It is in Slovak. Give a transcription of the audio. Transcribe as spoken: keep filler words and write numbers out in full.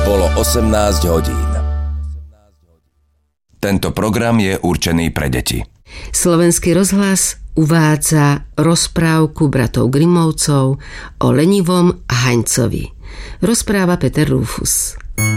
Bolo osemnásť hodín. Tento program je určený pre deti. Slovenský rozhlas uvádza rozprávku bratov Grimovcov o lenivom Haňcovi. Rozpráva Peter Rufus.